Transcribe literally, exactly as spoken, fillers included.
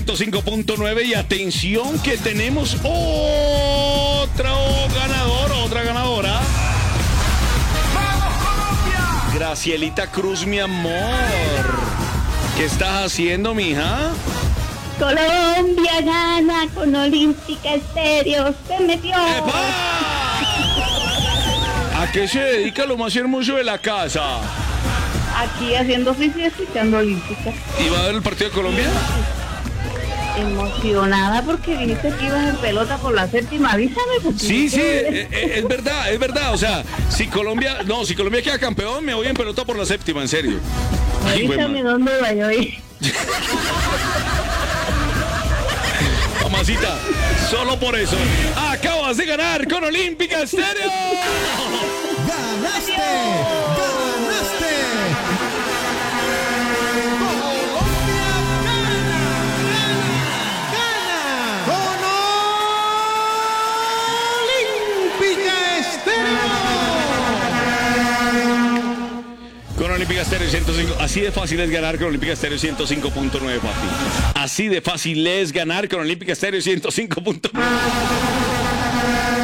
ciento cinco punto nueve y atención que tenemos otro ganador, otra ganadora. Gracielita Cruz, mi amor. ¿Qué estás haciendo, mija? Colombia gana con Olímpica Estéreo. Se metió. ¡Epa! ¿A qué se dedica lo más hermoso de la casa? Aquí haciendo oficio y escuchando Olímpica. ¿Y va a ver el partido de Colombia? Emocionada porque dijiste que ibas en pelota por la séptima. Avísame. Porque Sí, no sí, quiero ver. es, es verdad, es verdad. O sea, si Colombia, no, si Colombia queda campeón, me voy en pelota por la séptima, en serio. Ay, güey, Avísame man. dónde voy a ir. Mamacita, solo por eso. Acabas de ganar con Olímpica Estéreo. ¡Ganaste! ¡Ganaste! ¡Colombia gana! ¡Gana! ¡Con Olímpica Estéreo! Con Olímpica Estéreo ciento cinco. Así de fácil es ganar con Olímpica Estéreo ciento cinco punto nueve, papi. Así de fácil es ganar con Olímpica Estéreo ciento cinco punto nueve.